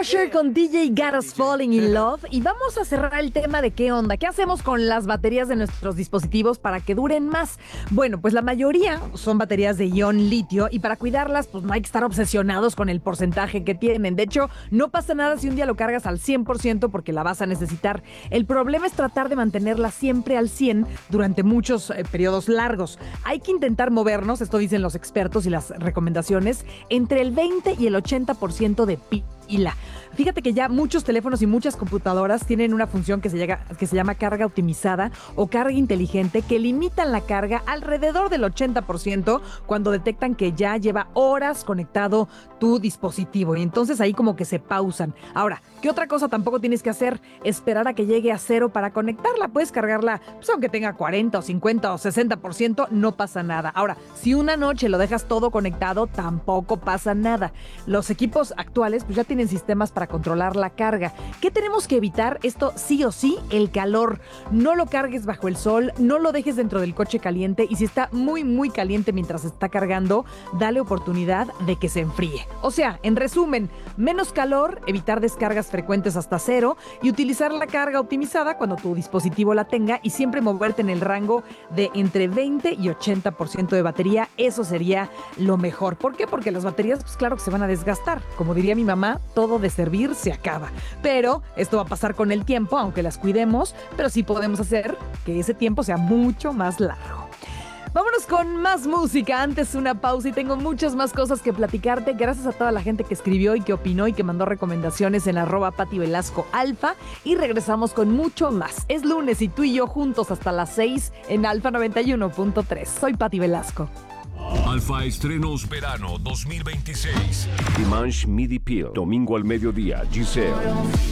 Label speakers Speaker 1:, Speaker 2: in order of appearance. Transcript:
Speaker 1: Usher con DJ Got Us Falling in Love y vamos a cerrar el tema de qué onda, qué hacemos con las baterías de nuestros dispositivos para que duren más. Bueno, pues la mayoría son baterías de ion litio y para cuidarlas pues no hay que estar obsesionados con el porcentaje que tienen. De hecho, no pasa nada si un día lo cargas al 100% porque la vas a necesitar. El problema es tratar de mantenerla siempre al 100 durante muchos periodos largos. Hay que intentar movernos, esto dicen los expertos y las recomendaciones, entre el 20 y el 80% de pila. Fíjate que ya muchos teléfonos y muchas computadoras tienen una función que se llama carga optimizada o carga inteligente que limitan la carga alrededor del 80% cuando detectan que ya lleva horas conectado tu dispositivo y entonces ahí como que se pausan. Ahora, ¿qué otra cosa tampoco tienes que hacer? Esperar a que llegue a cero para conectarla. Puedes cargarla, pues aunque tenga 40 o 50 o 60%, no pasa nada. Ahora, si una noche lo dejas todo conectado, tampoco pasa nada. Los equipos actuales pues ya tienen sistemas para controlar la carga. ¿Qué tenemos que evitar? Esto sí o sí, el calor. No lo cargues bajo el sol, no lo dejes dentro del coche caliente y si está muy muy caliente mientras está cargando, dale oportunidad de que se enfríe. O sea, en resumen, menos calor, evitar descargas frecuentes hasta cero y utilizar la carga optimizada cuando tu dispositivo la tenga y siempre moverte en el rango de entre 20 y 80% de batería. Eso sería lo mejor. ¿Por qué? Porque las baterías, pues claro que se van a desgastar. Como diría mi mamá, todo de servir se acaba. Pero esto va a pasar con el tiempo, aunque las cuidemos, pero sí podemos hacer que ese tiempo sea mucho más largo. Vámonos con más música. Antes una pausa y tengo muchas más cosas que platicarte. Gracias a toda la gente que escribió y que opinó y que mandó recomendaciones en @PatiVelascoAlfa. Y regresamos con mucho más. Es lunes y tú y yo juntos hasta las 6 en Alfa 91.3. Soy Pati Velasco.
Speaker 2: Alfa Estrenos Verano 2026.
Speaker 3: Dimanche Midi Peel, domingo al mediodía, Giselle.